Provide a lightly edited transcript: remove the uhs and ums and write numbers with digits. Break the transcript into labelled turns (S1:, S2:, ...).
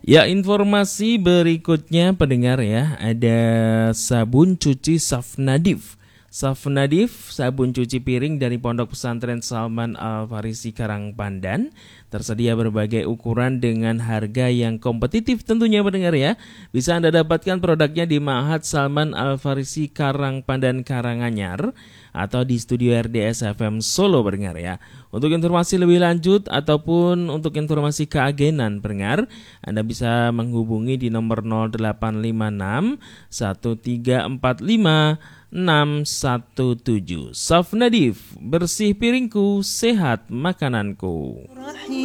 S1: Ya, informasi berikutnya pendengar ya, ada sabun cuci Safnadif. Safnadif, sabun cuci piring dari Pondok Pesantren Salman Al-Farisi Karangpandan. Tersedia berbagai ukuran dengan harga yang kompetitif tentunya pendengar ya. Bisa Anda dapatkan produknya di Ma'had Salman Al-Farisi Karangpandan Karanganyar atau di studio RDS FM Solo pendengar ya. Untuk informasi lebih lanjut ataupun untuk informasi keagenan pendengar, Anda bisa menghubungi di nomor 0856 1345 617. Safnadif, bersih piringku, sehat makananku.